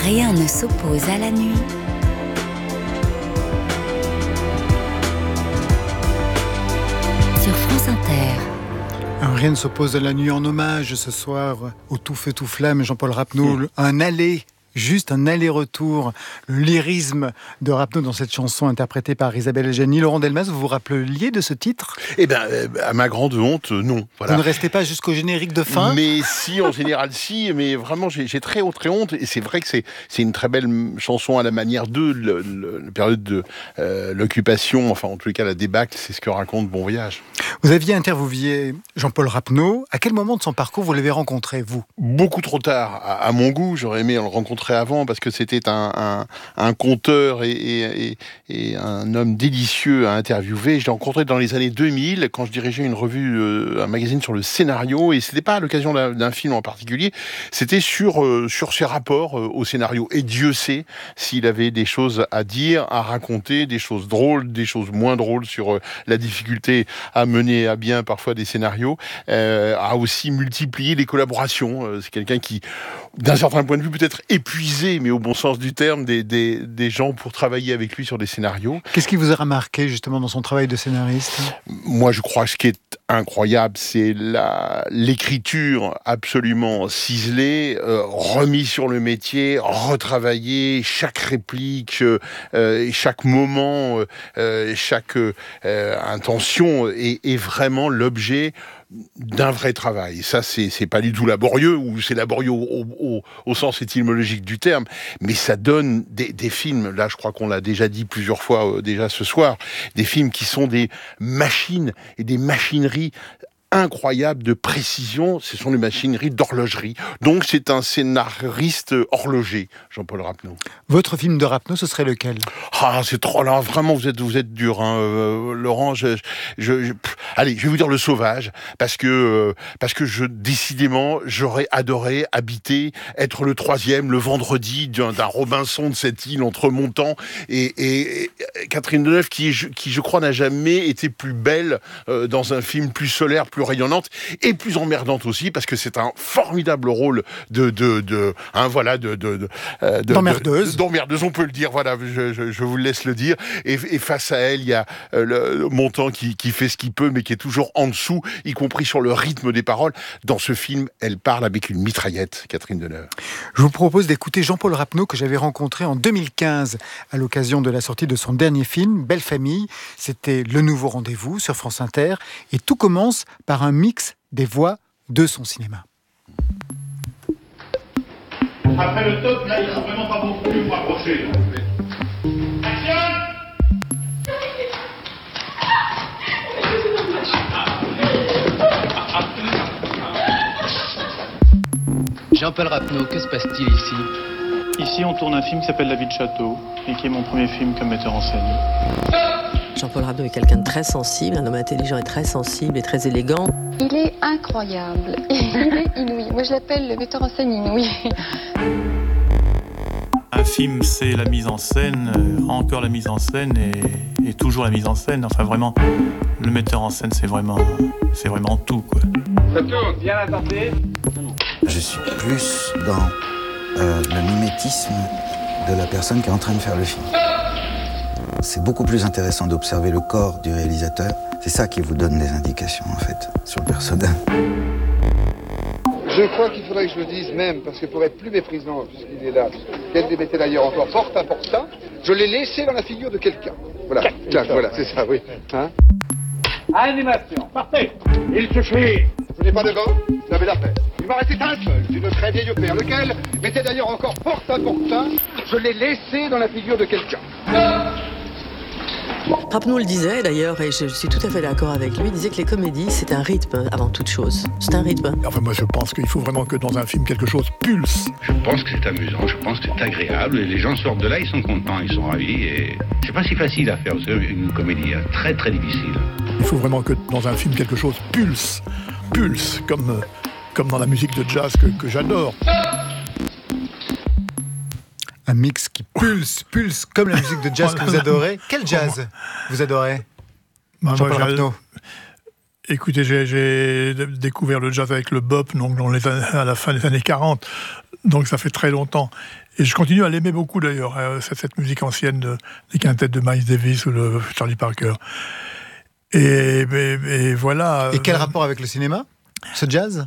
Rien ne s'oppose à la nuit. Sur France Inter. Rien ne s'oppose à la nuit, en hommage ce soir au Tout feu tout flamme, Jean-Paul Rapneau. Juste un aller-retour, le lyrisme de Rapneau dans cette chanson interprétée par Isabelle Adjani. Laurent Delmas, vous vous rappeliez de ce titre ? Eh bien, à ma grande honte, non. Voilà. Vous ne restez pas jusqu'au générique de fin ? Mais si, en général, si. Mais vraiment, j'ai très honte. Et c'est vrai que c'est une très belle chanson à la manière de la période de l'occupation, enfin, en tous les cas, la débâcle, c'est ce que raconte Bon Voyage. Vous aviez interviewé Jean-Paul Rapneau. À quel moment de son parcours vous l'avez rencontré, vous ? Beaucoup trop tard, à mon goût. J'aurais aimé le rencontrer avant, parce que c'était un conteur et un homme délicieux à interviewer. Je l'ai rencontré dans les années 2000, quand je dirigeais une revue, un magazine sur le scénario, et c'était pas à l'occasion d'un film en particulier, c'était sur ses rapports au scénario. Et Dieu sait s'il avait des choses à dire, à raconter, des choses drôles, des choses moins drôles sur la difficulté à mener à bien parfois des scénarios, a aussi multiplié les collaborations. C'est quelqu'un qui, d'un certain point de vue, peut-être épuisé, mais au bon sens du terme, des gens pour travailler avec lui sur des scénarios. Qu'est-ce qui vous a remarqué justement dans son travail de scénariste ? Moi, je crois que ce qui est incroyable, c'est l'écriture absolument ciselée, remise sur le métier, retravaillée, chaque réplique, chaque moment, chaque intention est vraiment l'objet d'un vrai travail. Ça, c'est pas du tout laborieux, ou c'est laborieux au sens étymologique du terme, mais ça donne des films, là je crois qu'on l'a déjà dit plusieurs fois déjà ce soir, des films qui sont des machines et des machineries incroyables de précision. Ce sont des machineries d'horlogerie. Donc c'est un scénariste horloger, Jean-Paul Rapneau. Votre film de Rapneau, ce serait lequel ? Ah, c'est trop là, vraiment vous êtes dur, hein, Laurent. Allez, je vais vous dire Le Sauvage, parce que décidément, j'aurais adoré habiter, être le troisième, le vendredi d'un Robinson de cette île entre Montant et Catherine Deneuve, qui je crois n'a jamais été plus belle dans un film, plus solaire, plus rayonnante et plus emmerdante aussi, parce que c'est un formidable rôle d'emmerdeuse, on peut le dire. Voilà, je vous laisse le dire. Et face à elle, il y a Montant qui fait ce qu'il peut, mais qui est toujours en dessous, y compris sur le rythme des paroles. Dans ce film, elle parle avec une mitraillette, Catherine Deneuve. Je vous propose d'écouter Jean-Paul Rapneau, que j'avais rencontré en 2015 à l'occasion de la sortie de son dernier film, Belle Famille. C'était Le Nouveau Rendez-vous sur France Inter. Et tout commence par un mix des voix de son cinéma. Après le top, là, il ne faut vraiment pas beaucoup plus rapprocher. Action! Jean-Paul Rapneau, que se passe-t-il ici ? Ici, on tourne un film qui s'appelle La vie de château, et qui est mon premier film comme metteur en scène. Jean-Paul Rapneau est quelqu'un de très sensible, un homme intelligent et très sensible et très élégant. Il est incroyable, il est inouï. Moi, je l'appelle le metteur en scène inouï. Un film, c'est la mise en scène, encore la mise en scène et toujours la mise en scène. Enfin, vraiment, le metteur en scène, c'est vraiment tout, quoi. Ça tourne, bien attendu. Je suis plus dans le mimétisme de la personne qui est en train de faire le film. C'est beaucoup plus intéressant d'observer le corps du réalisateur. C'est ça qui vous donne des indications, en fait, sur le personnage. Je crois qu'il faudrait que je le dise même, parce que pour être plus méprisant, puisqu'il est là, qu'elle mettait d'ailleurs encore fort important, je l'ai laissé dans la figure de quelqu'un. Voilà, voilà, c'est ça, oui. Hein? Animation, parfait. Il suffit. Je n'ai pas de vent, vous avez la paix. Il m'en restait un seul, d'une très vieille paire, lequel m'était d'ailleurs encore fort important, je l'ai laissé dans la figure de quelqu'un. Rapneau le disait d'ailleurs, et je suis tout à fait d'accord avec lui, il disait que les comédies, c'est un rythme avant toute chose. C'est un rythme. Enfin, moi je pense qu'il faut vraiment que dans un film, quelque chose pulse. Je pense que c'est amusant, je pense que c'est agréable, et les gens sortent de là, ils sont contents, ils sont ravis, et c'est pas si facile à faire, vous savez, une comédie, très très difficile. Il faut vraiment que dans un film, quelque chose pulse, comme dans la musique de jazz que j'adore. Un mix qui pulse comme la musique de jazz que vous adorez. Quel jazz vous adorez, Jean-Paul Rapneau? Écoutez, j'ai découvert le jazz avec le bop, donc à la fin des années 40. Donc ça fait très longtemps. Et je continue à l'aimer beaucoup d'ailleurs, cette musique ancienne des quintettes de Miles Davis ou de Charlie Parker. Et voilà. Et quel rapport avec le cinéma, ce jazz?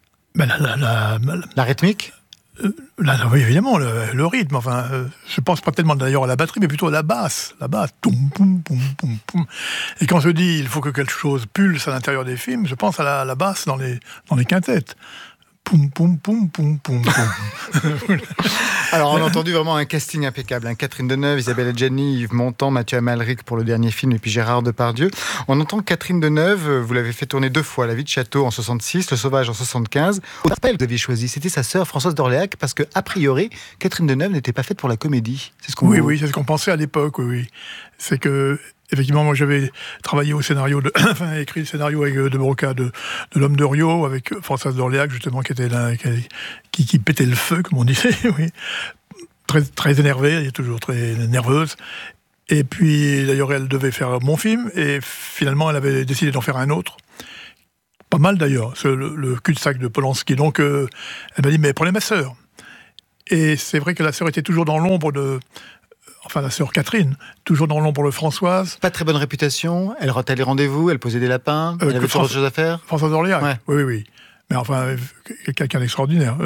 La rythmique? Oui, évidemment, le rythme. Enfin, je pense pas tellement d'ailleurs à la batterie, mais plutôt à la basse. Toum, poum, poum, poum, poum. Et quand je dis il faut que quelque chose pulse à l'intérieur des films, je pense à la basse dans les quintettes. Poum, poum, poum, poum, poum, poum. Alors, on a entendu vraiment un casting impeccable. Catherine Deneuve, Isabelle Adjani, Yves Montand, Mathieu Amalric pour le dernier film, et puis Gérard Depardieu. On entend Catherine Deneuve, vous l'avez fait tourner 2 fois, La vie de château en 66, Le sauvage en 75. Au rappel, vous aviez choisi, c'était sa sœur Françoise d'Orléac, parce que a priori, Catherine Deneuve n'était pas faite pour la comédie. C'est ce qu'on Oui, c'est ce qu'on pensait à l'époque, oui. C'est que effectivement, moi j'avais travaillé au scénario, écrit le scénario avec De Broca de L'Homme de Rio, avec Françoise d'Orléac, justement, qui était là, qui pétait le feu, comme on disait, oui. Très, très énervée, elle est toujours très nerveuse. Et puis, d'ailleurs, elle devait faire mon film, et finalement, elle avait décidé d'en faire un autre. Pas mal d'ailleurs, le cul-de-sac de Polanski. Donc, elle m'a dit, mais prenez ma sœur. Et c'est vrai que la sœur était toujours dans l'ombre la sœur Catherine, toujours dans l'ombre de Françoise. Pas de très bonne réputation, elle ratait les rendez-vous, elle posait des lapins, elle avait toujours autre chose à faire. Françoise d'Orléac, ouais. Oui. Mais enfin, quelqu'un d'extraordinaire.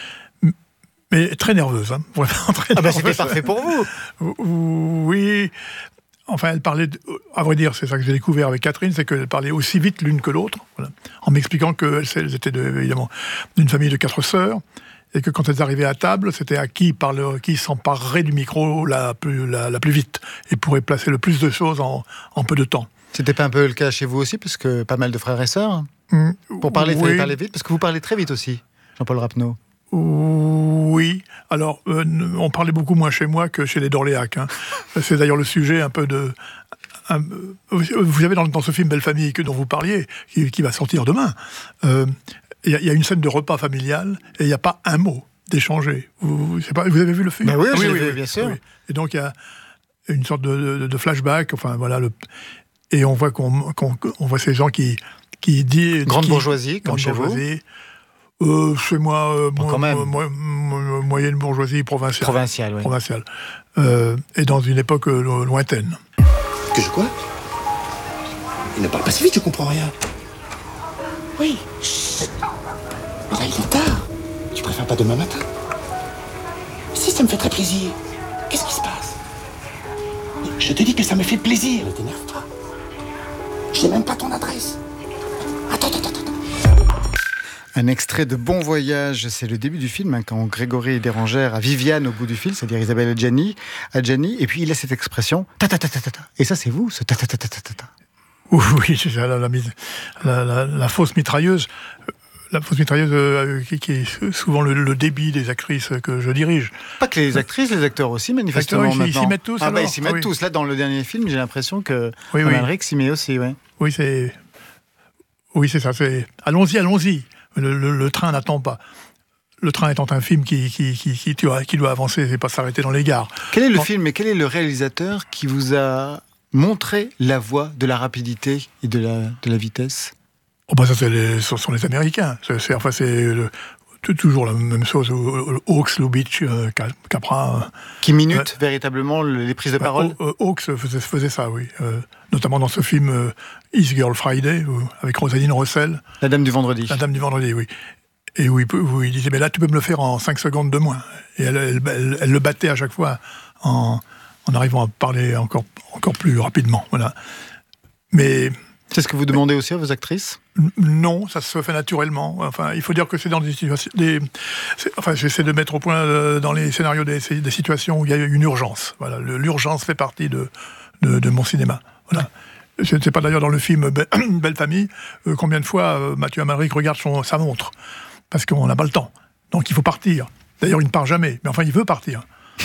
Mais très nerveuse, hein, vraiment très nerveuse. C'était parfait pour vous. Oui. Enfin, elle parlait, à vrai dire, c'est ça que j'ai découvert avec Catherine, c'est qu'elle parlait aussi vite l'une que l'autre, voilà, en m'expliquant qu'elles étaient évidemment d'une famille de 4 sœurs, et que quand elles arrivaient à table, c'était à qui s'emparerait du micro la plus vite, et pourrait placer le plus de choses en peu de temps. C'était pas un peu le cas chez vous aussi, parce que pas mal de frères et sœurs pour parler, il fallait parler vite, parce que vous parlez très vite aussi, Jean-Paul Rapneau. Oui, alors on parlait beaucoup moins chez moi que chez les d'Orléac. Hein. C'est d'ailleurs le sujet un peu de... vous savez, dans ce film Belle Famille dont vous parliez, qui va sortir demain, il y a une scène de repas familial et il n'y a pas un mot d'échangé. Vous avez vu le film? Oui, oui, bien sûr. Oui. Et donc il y a une sorte de flashback, enfin voilà, et on voit qu'on voit ces gens qui disent... Grande bourgeoisie, comme chez vous. Chez moi, quand même. Moyenne bourgeoisie provinciale. Oui. Provinciale. Et dans une époque lointaine. Que je quoi? Il ne parle pas si vite, je comprends rien. Oui. Chut. Mais là, il est tard. Tu préfères pas demain matin? Si, ça me fait très plaisir. Qu'est-ce qui se passe? Je te dis que ça me fait plaisir. Ne t'énerve pas. Je n'ai même pas ton adresse. Attends. Un extrait de Bon Voyage, c'est le début du film, quand Grégory Dérangère a Viviane au bout du fil, c'est-à-dire Isabelle Adjani, et puis il a cette expression ta-ta-ta-ta-ta. Et ça, c'est vous, ce ta-ta-ta-ta-ta. Oui, c'est ça, la fausse mitrailleuse. La fausse mitrailleuse qui est souvent le débit des actrices que je dirige. Pas que les actrices, les acteurs aussi, manifestement. Acteurs, ils s'y mettent tous. Ils s'y mettent tous. Là, dans le dernier film, j'ai l'impression que Amalric s'y met aussi. Ouais. Oui, c'est ça. Allons-y. Le train n'attend pas. Le train étant un film qui doit avancer et pas s'arrêter dans les gares. Quel est le film et quel est le réalisateur qui vous a montré la voie de la rapidité et de la vitesse? Ça, ce sont les Américains. C'est toujours la même chose. Hawks, Lubitsch, Capra. Qui minute véritablement les prises de parole? Hawks faisait ça, oui. Notamment dans ce film His Girl Friday, avec Rosaline Rossel. La Dame du Vendredi. La Dame du Vendredi, oui. Et où il disait, mais là, tu peux me le faire en 5 secondes de moins. Et elle le battait à chaque fois en arrivant à parler encore plus rapidement. Voilà. Mais... C'est ce que vous demandez aussi à vos actrices? Non, ça se fait naturellement. Enfin, il faut dire que c'est dans des situations... j'essaie de mettre au point dans les scénarios des situations où il y a une urgence. Voilà, l'urgence fait partie de mon cinéma. Voilà. Je ne sais pas d'ailleurs dans le film Belle Famille, combien de fois Mathieu Amalric regarde sa montre. Parce qu'on n'a pas le temps. Donc il faut partir. D'ailleurs, il ne part jamais. Mais enfin, il veut partir.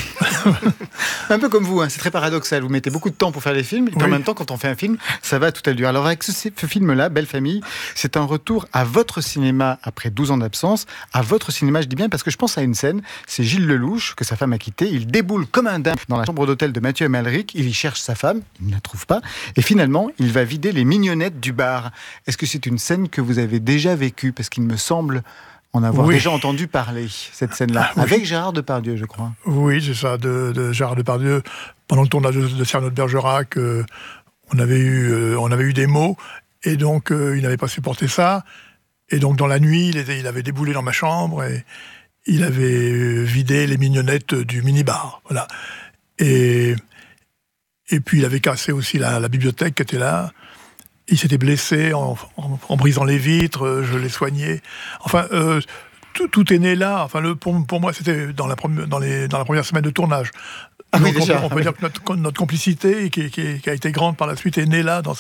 Un peu comme vous, c'est très paradoxal. Vous mettez beaucoup de temps pour faire les films, et puis en même temps, quand on fait un film, ça va tout à l'heure. Alors avec ce film-là, Belle Famille, c'est un retour à votre cinéma après 12 ans d'absence. À votre cinéma, je dis bien, parce que je pense à une scène, c'est Gilles Lelouch, que sa femme a quitté. Il déboule comme un dingue dans la chambre d'hôtel de Mathieu Amalric. Il y cherche sa femme, il ne la trouve pas. Et finalement, il va vider les mignonnettes du bar. Est-ce que c'est une scène que vous avez déjà vécue? Parce qu'il me semble en avoir Oui. déjà entendu parler, cette scène-là, Oui. avec Gérard Depardieu, je crois. Oui, c'est ça, de Gérard Depardieu. Pendant le tournage de Cyrano de Bergerac, on avait eu des mots, et donc il n'avait pas supporté ça. Et donc dans la nuit, il avait déboulé dans ma chambre, et il avait vidé les mignonnettes du minibar. Voilà. Et puis il avait cassé aussi la bibliothèque qui était là. Il s'était blessé en brisant les vitres, je l'ai soigné. Enfin, tout est né là. Enfin, pour moi, c'était dans la première semaine de tournage. Ah oui, donc, déjà. on peut dire que notre complicité, qui a été grande par la suite, est née là, dans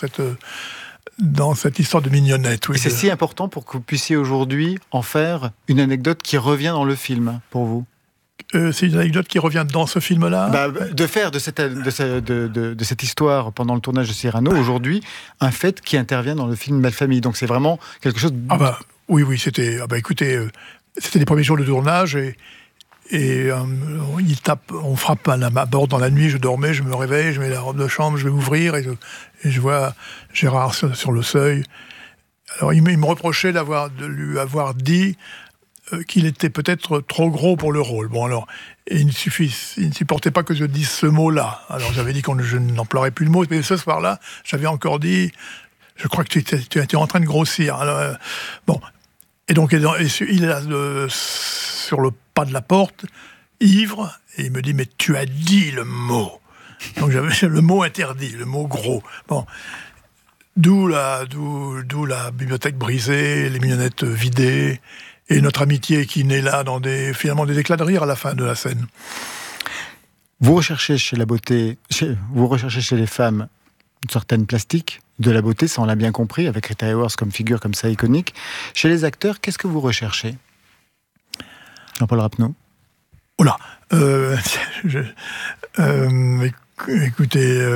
cette histoire de mignonnette. Oui, Et c'est si important pour que vous puissiez aujourd'hui en faire une anecdote qui revient dans le film, pour vous. C'est une anecdote qui revient dans ce film-là. De faire de cette histoire pendant le tournage de Cyrano, aujourd'hui, un fait qui intervient dans le film Belle Famille. Donc c'est vraiment quelque chose... Oui, c'était... écoutez, c'était les premiers jours de tournage, et on frappe à ma porte dans la nuit, je dormais, je me réveille, je mets la robe de chambre, je vais ouvrir, et je vois Gérard sur le seuil. Alors il me reprochait de lui avoir dit qu'il était peut-être trop gros pour le rôle. Bon, alors, il ne supportait pas que je dise ce mot-là. Alors, j'avais dit que je n'emploierais plus le mot, mais ce soir-là, j'avais encore dit, je crois que tu étais en train de grossir. Alors, bon. Et donc, il est là, sur le pas de la porte, ivre, et il me dit, mais tu as dit le mot. Donc, j'avais le mot interdit, le mot gros. Bon. D'où la bibliothèque brisée, les mignonnettes vidées, et notre amitié qui naît là dans finalement des éclats de rire à la fin de la scène. Vous recherchez chez les femmes une certaine plastique, de la beauté, ça on l'a bien compris, avec Rita Hayworth comme figure comme ça iconique. Chez les acteurs, qu'est-ce que vous recherchez, Jean-Paul Rapneau? Oula, écoutez,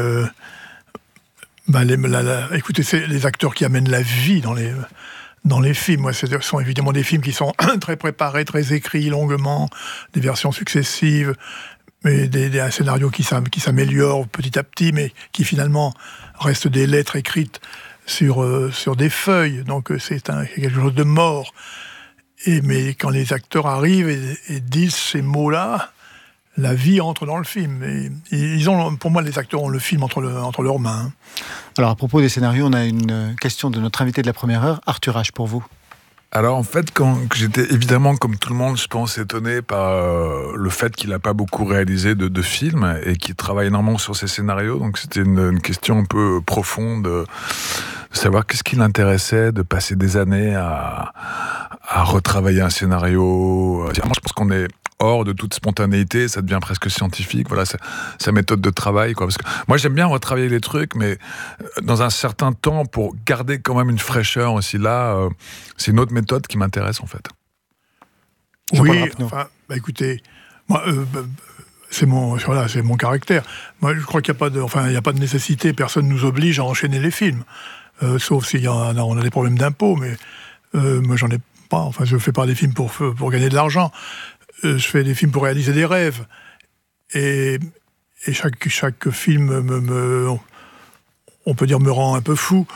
écoutez, c'est les acteurs qui amènent la vie dans les films. Moi, ce sont évidemment des films qui sont très préparés, très écrits longuement, des versions successives, mais un scénario qui s'améliore petit à petit, mais qui finalement reste des lettres écrites sur des feuilles. Donc c'est quelque chose de mort. Mais quand les acteurs arrivent et disent ces mots-là, la vie entre dans le film. Et pour moi, les acteurs ont le film entre leurs mains. Alors, à propos des scénarios, on a une question de notre invité de la première heure, Arthur H, pour vous. Alors, en fait, quand j'étais évidemment, comme tout le monde, je pense, étonné par le fait qu'il n'a pas beaucoup réalisé de films et qu'il travaille énormément sur ses scénarios. Donc, c'était une question un peu profonde de savoir qu'est-ce qui l'intéressait de passer des années à retravailler un scénario. Moi, je pense qu'on est hors de toute spontanéité, ça devient presque scientifique. Voilà, sa méthode de travail, quoi. Parce que moi, j'aime bien retravailler les trucs, mais dans un certain temps, pour garder quand même une fraîcheur aussi. Là, c'est une autre méthode qui m'intéresse, en fait. Oui, enfin, écoutez, moi, c'est mon caractère. Moi, je crois qu'il n'y a pas de nécessité, personne ne nous oblige à enchaîner les films. Sauf si on a des problèmes d'impôts, mais moi, j'en ai pas. Enfin, je ne fais pas des films pour gagner de l'argent. Je fais des films pour réaliser des rêves. Et chaque film on peut dire, me rend un peu fou.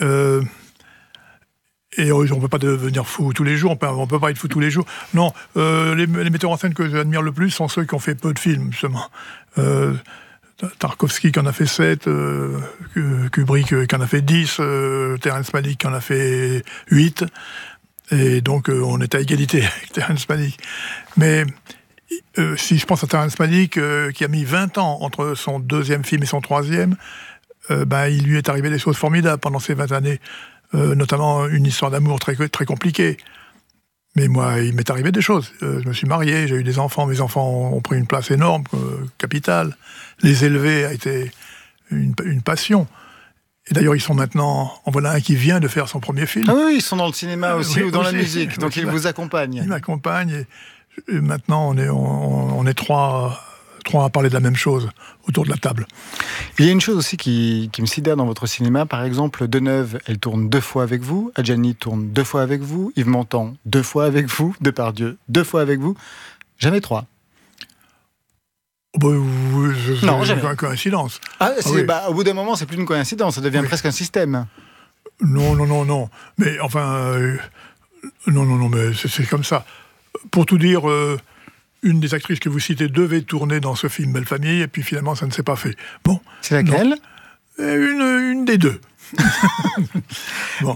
Et on ne peut pas devenir fou tous les jours, on peut pas être fou tous les jours. Non, les metteurs en scène que j'admire le plus sont ceux qui ont fait peu de films, justement. Tarkovsky qui en a fait 7, Kubrick qui en a fait 10, Terrence Malick qui en a fait 8. Et donc, on est à égalité avec Terrence Malick. Mais si je pense à Terrence Malick, qui a mis 20 ans entre son deuxième film et son troisième, il lui est arrivé des choses formidables pendant ces 20 années, notamment une histoire d'amour très, très compliquée. Mais moi, il m'est arrivé des choses. Je me suis marié, j'ai eu des enfants, mes enfants ont pris une place énorme, capitale. Les élever a été une passion. Et d'ailleurs, ils sont maintenant... En voilà un qui vient de faire son premier film. Ah oui, ils sont dans le cinéma aussi, ou dans la musique, donc ils vous accompagnent. Ils m'accompagnent, et maintenant, on est trois à parler de la même chose autour de la table. Il y a une chose aussi qui me sidère dans votre cinéma. Par exemple, Deneuve, elle tourne 2 fois avec vous. Adjani tourne 2 fois avec vous. Yves Montand, 2 fois avec vous. Depardieu, 2 fois avec vous. Jamais 3. Oui, non, c'est une coïncidence. Oui. Au bout d'un moment, c'est plus une coïncidence, ça devient presque un système. Non. Mais enfin, Non, mais c'est comme ça. Pour tout dire, une des actrices que vous citez devait tourner dans ce film Belle Famille, et puis finalement, ça ne s'est pas fait. Bon. C'est laquelle ? Une des deux. Bon.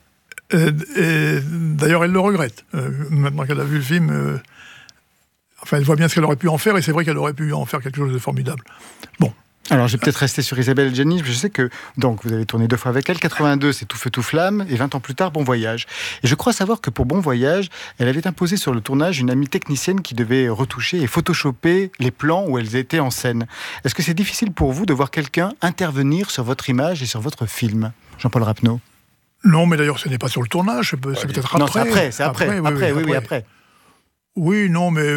D'ailleurs, elle le regrette. Maintenant qu'elle a vu le film, elle voit bien ce qu'elle aurait pu en faire, et c'est vrai qu'elle aurait pu en faire quelque chose de formidable. Bon. Alors, je vais peut-être rester sur Isabelle Adjani. Je sais que donc vous avez tourné 2 fois avec elle. 82, c'est Tout feu, tout flamme. Et 20 ans plus tard, Bon Voyage. Et je crois savoir que pour Bon Voyage, elle avait imposé sur le tournage une amie technicienne qui devait retoucher et photoshopper les plans où elles étaient en scène. Est-ce que c'est difficile pour vous de voir quelqu'un intervenir sur votre image et sur votre film, Jean-Paul Rapneau ? Non, mais d'ailleurs, ce n'est pas sur le tournage. C'est peut-être après. Non, c'est après. Après. Oui, non, mais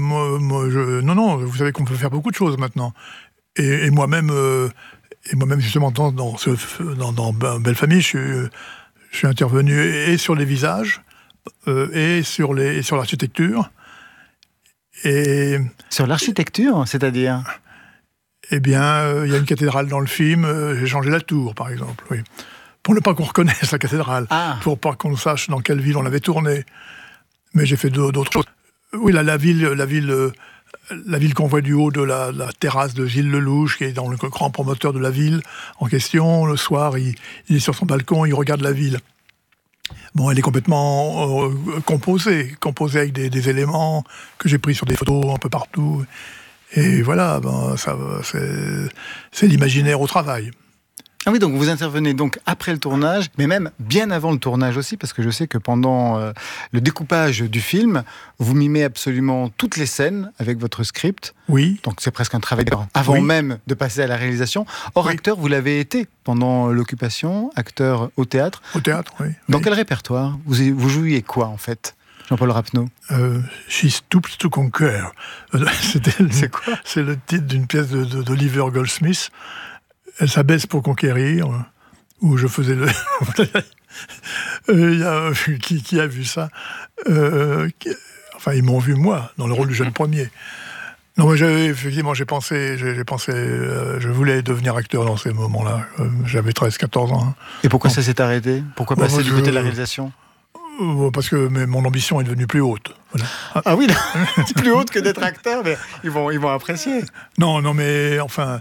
non, vous savez qu'on peut faire beaucoup de choses maintenant. Et moi-même, justement, dans Belle Famille, je suis intervenu et sur les visages, et sur l'architecture. Et sur l'architecture, c'est-à-dire ? Eh bien, il y a une cathédrale dans le film, j'ai changé la tour, par exemple, oui. Pour ne pas qu'on reconnaisse la cathédrale, pour pas qu'on sache dans quelle ville on avait tourné. Mais j'ai fait d'autres choses. Oui, la ville qu'on voit du haut de la terrasse de Gilles Lelouch, qui est dans le grand promoteur de la ville en question. Le soir, il est sur son balcon, il regarde la ville. Bon, elle est complètement composée avec des éléments que j'ai pris sur des photos un peu partout. Et voilà, c'est l'imaginaire au travail. Ah oui, donc vous intervenez donc après le tournage, mais même bien avant le tournage aussi, parce que je sais que pendant le découpage du film, vous mimez absolument toutes les scènes avec votre script. Oui. Donc c'est presque un travail avant même de passer à la réalisation. Or, acteur, vous l'avez été pendant l'occupation, acteur au théâtre. Au théâtre, oui. Dans quel répertoire ? Vous jouiez quoi, en fait, Jean-Paul Rapneau ? She Stoops to Conquer. C'est quoi ? C'est le titre d'une pièce d'Oliver Goldsmith. Elle s'abaisse pour conquérir, où je faisais le... qui a vu ça ils m'ont vu, moi, dans le rôle du jeune premier. Non, mais effectivement, j'ai pensé, je voulais devenir acteur dans ces moments-là. J'avais 13-14 ans. Et pourquoi ça s'est arrêté ? Pourquoi passer du côté de la réalisation ? Parce que mon ambition est devenue plus haute. Voilà. Ah oui, c'est plus haute que d'être acteur, mais ils vont apprécier. Non, mais enfin...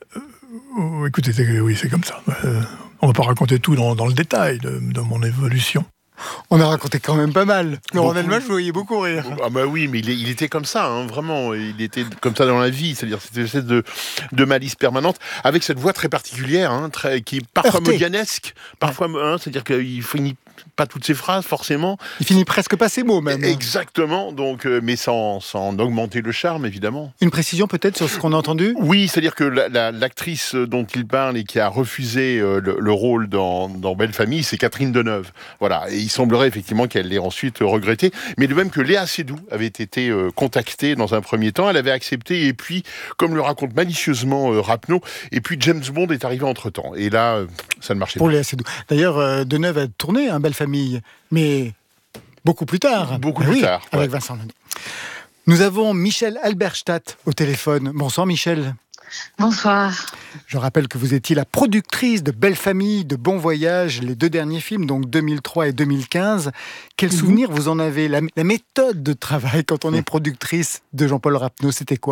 écoutez, oui, c'est comme ça. On ne va pas raconter tout dans le détail de mon évolution. On a raconté quand même pas mal. Laurent Delmas, je voyais beaucoup rire. Ah bah oui, mais il était comme ça, vraiment. Il était comme ça dans la vie, c'est-à-dire c'était une espèce de malice permanente, avec cette voix très particulière, qui est parfois modianesque, parfois, c'est-à-dire qu'il finit pas toutes ses phrases, forcément. Il finit presque pas ses mots, même. Exactement, donc, mais sans augmenter le charme, évidemment. Une précision peut-être sur ce qu'on a entendu ? Oui, c'est-à-dire que l'actrice dont il parle et qui a refusé le rôle dans Belle Famille, c'est Catherine Deneuve. Voilà, et il semblerait effectivement qu'elle l'ait ensuite regretté, mais de même que Léa Seydoux avait été contactée dans un premier temps, elle avait accepté, et puis, comme le raconte malicieusement Rapneau, et puis James Bond est arrivé entre-temps, et là, ça ne marchait pas. Pour Léa Seydoux. D'ailleurs, Deneuve a tourné Belle Famille, mais beaucoup plus tard. Plus tard. Avec Vincent Lindon. Nous avons Michel Alberstadt au téléphone. Bonsoir Michel. Bonsoir. Je rappelle que vous étiez la productrice de Belle Famille, de Bon Voyage, les 2 derniers films, donc 2003 et 2015. Quel souvenir vous en avez ? La méthode de travail quand on est productrice de Jean-Paul Rapneau, c'était quoi ?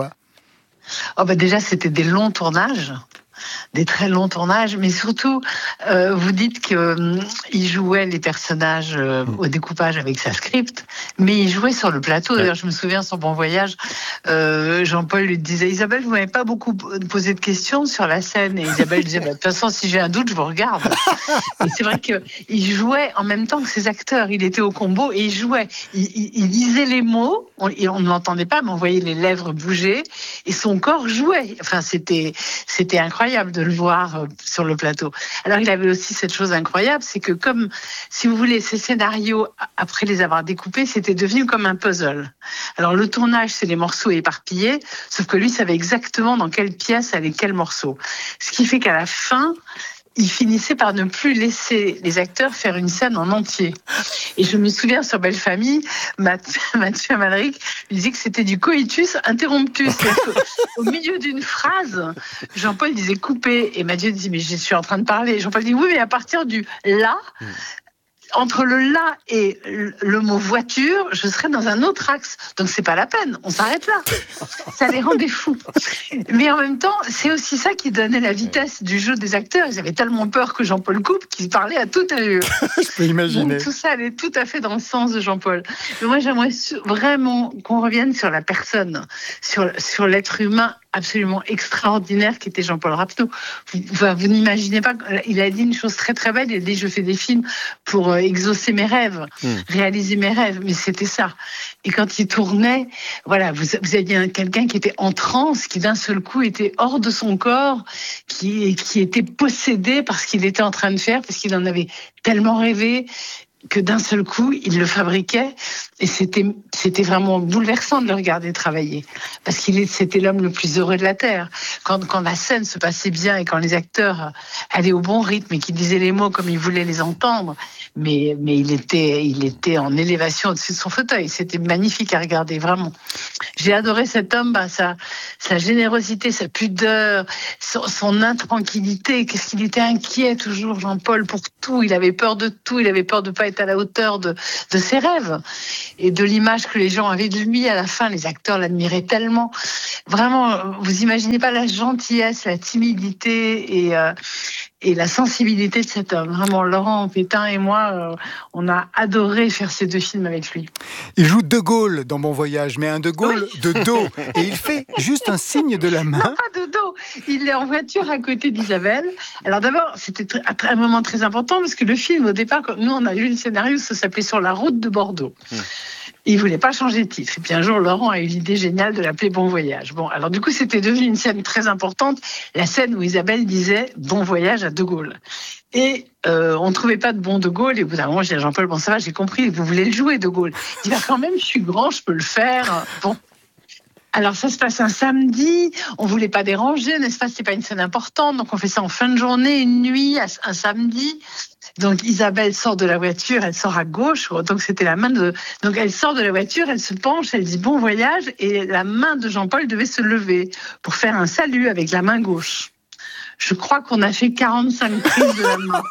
Déjà, c'était des longs tournages. Des très longs tournages, mais surtout, vous dites qu'il jouait les personnages au découpage avec sa script, mais il jouait sur le plateau. D'ailleurs, je me souviens, sur Bon Voyage, Jean-Paul lui disait « Isabelle, vous m'avez pas beaucoup posé de questions sur la scène ». Et Isabelle disait « De toute façon, si j'ai un doute, je vous regarde ». Et c'est vrai qu'il jouait en même temps que ses acteurs. Il était au combo et il jouait. Il disait les mots, on ne l'entendait pas, mais on voyait les lèvres bouger et son corps jouait. Enfin, c'était incroyable de le voir sur le plateau. Alors, il avait aussi cette chose incroyable, c'est que comme, si vous voulez, ces scénarios, après les avoir découpés, c'était devenu comme un puzzle. Alors, le tournage, c'est les morceaux éparpillés, sauf que lui savait exactement dans quelle pièce allait quel morceau. Ce qui fait qu'à la fin, il finissait par ne plus laisser les acteurs faire une scène en entier. Et je me souviens, sur Belle Famille, Mathieu Amalric lui disait que c'était du coitus interruptus. Au milieu d'une phrase, Jean-Paul disait couper, et Mathieu disait mais je suis en train de parler. Et Jean-Paul dit oui, mais à partir du là, entre le là et le mot voiture, je serais dans un autre axe. Donc c'est pas la peine, on s'arrête là. Ça les rendait fous. Mais en même temps, c'est aussi ça qui donnait la vitesse du jeu des acteurs. Ils avaient tellement peur que Jean-Paul coupe qu'ils parlaient à toute allure. Je peux imaginer. Donc tout ça allait tout à fait dans le sens de Jean-Paul. Mais moi, j'aimerais vraiment qu'on revienne sur la personne, sur l'être humain absolument extraordinaire qui était Jean-Paul Rapneau. Vous n'imaginez pas, il a dit une chose très très belle, il a dit je fais des films pour exaucer mes rêves, réaliser mes rêves, mais c'était ça. Et quand il tournait, voilà, vous aviez quelqu'un qui était en transe, qui d'un seul coup était hors de son corps, qui était possédé par ce qu'il était en train de faire, parce qu'il en avait tellement rêvé, que d'un seul coup, il le fabriquait, et c'était vraiment bouleversant de le regarder travailler, parce c'était l'homme le plus heureux de la Terre. Quand la scène se passait bien, et quand les acteurs allaient au bon rythme, et qu'ils disaient les mots comme ils voulaient les entendre, mais il était en élévation au-dessus de son fauteuil. C'était magnifique à regarder, vraiment. J'ai adoré cet homme, sa générosité, sa pudeur, son intranquillité. Qu'est-ce qu'il était inquiet toujours, Jean-Paul, pour tout. Il avait peur de tout, il avait peur de pas être à la hauteur de ses rêves et de l'image que les gens avaient de lui. À la fin, les acteurs l'admiraient tellement. Vraiment, vous imaginez pas la gentillesse, la timidité et la sensibilité de cet homme. Vraiment, Laurent Pétain et moi, on a adoré faire ces deux films avec lui. Il joue De Gaulle dans Bon Voyage, mais un De Gaulle de dos. Et il fait juste un signe de la main. Non, pas de dos. Il est en voiture à côté d'Isabelle. Alors d'abord, c'était un moment très important parce que le film, au départ, quand nous, on a lu le scénario, ça s'appelait Sur la route de Bordeaux. Il ne voulait pas changer de titre. Et puis un jour, Laurent a eu l'idée géniale de l'appeler Bon Voyage. Bon, alors du coup, c'était devenu une scène très importante, la scène où Isabelle disait Bon Voyage à De Gaulle. Et on ne trouvait pas de bon De Gaulle. Et au bout d'un moment, je dis à Jean-Paul, bon ça va, j'ai compris, vous voulez le jouer De Gaulle. Il dit, quand même, je suis grand, je peux le faire. Bon. Alors ça se passe un samedi, on ne voulait pas déranger, n'est-ce pas, c'est pas une scène importante, donc on fait ça en fin de journée, une nuit, un samedi. Donc Isabelle sort de la voiture, elle sort à gauche, donc c'était la main de... Donc elle sort de la voiture, elle se penche, elle dit bon voyage, et la main de Jean-Paul devait se lever pour faire un salut avec la main gauche. Je crois qu'on a fait 45 prises de la main.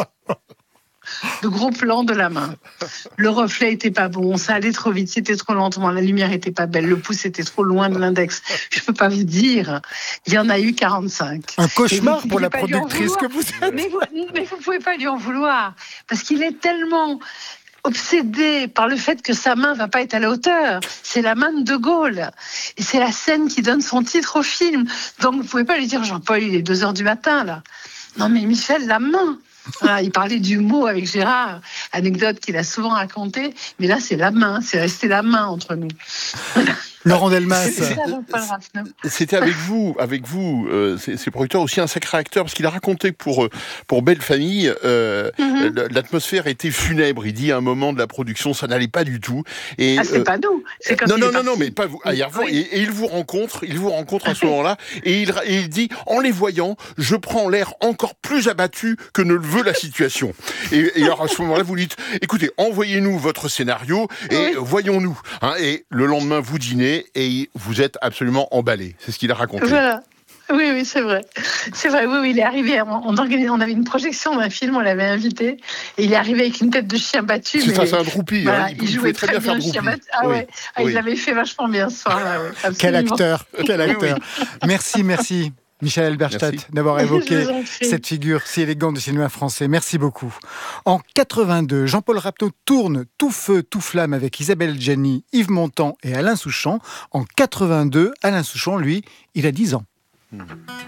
De gros plans de la main. Le reflet était pas bon, ça allait trop vite, c'était trop lentement, la lumière était pas belle, le pouce était trop loin de l'index. Je peux pas vous dire, il y en a eu 45. Un cauchemar pour la productrice que vous êtes. Mais vous pouvez pas lui en vouloir, parce qu'il est tellement obsédé par le fait que sa main va pas être à la hauteur. C'est la main de De Gaulle. Et c'est la scène qui donne son titre au film. Donc vous pouvez pas lui dire, Jean-Paul, il est 2h du matin, là. Non mais Michel, la main. Voilà, il parlait du mot avec Gérard, anecdote qu'il a souvent racontée, mais là c'est la main, c'est resté la main entre nous. Laurent Delmas. C'était avec vous, ces producteurs, aussi un sacré acteur, parce qu'il a raconté pour Belle Famille, l'atmosphère était funèbre. Il dit à un moment de la production, ça n'allait pas du tout. Et, c'est pas nous. C'est comme non, mais pas vous. Oui. Et il vous rencontre à ce moment-là, et il dit, en les voyant, je prends l'air encore plus abattu que ne le veut la situation. Et alors à ce moment-là, vous dites, écoutez, envoyez-nous votre scénario et voyons-nous. Hein, et le lendemain, vous dînez. Et vous êtes absolument emballé. C'est ce qu'il a raconté. Voilà. Oui, c'est vrai. C'est vrai, oui, il est arrivé. On avait une projection d'un film, on l'avait invité. Et il est arrivé avec une tête de chien battu. C'est un droupie. Voilà, hein, il jouait très bien faire chien battu. Il l'avait fait vachement bien ce soir-là. Ouais, quel acteur. Merci. Michel Halberstadt, d'avoir évoqué cette figure si élégante du cinéma français. Merci beaucoup. En 82, Jean-Paul Rapneau tourne Tout feu, tout flamme avec Isabelle Adjani, Yves Montand et Alain Souchon. En 82, Alain Souchon, lui, il a 10 ans.